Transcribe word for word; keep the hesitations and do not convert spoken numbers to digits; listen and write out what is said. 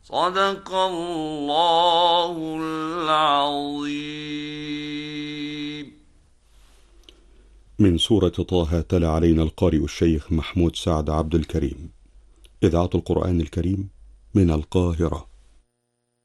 صدق الله العظيم. من سورة طه تلا علينا القارئ الشيخ محمود سعد عبد الكريم. إذاعة القرآن الكريم من القاهرة.